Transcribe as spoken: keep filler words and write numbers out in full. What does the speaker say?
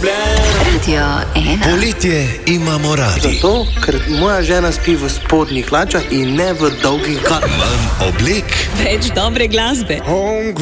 Radio ena. Poletje imamo radi. Zato, ker moja žena spi v spodnjih hlačah in ne v dolgih garah. Manj oblek, Več dobre glasbe.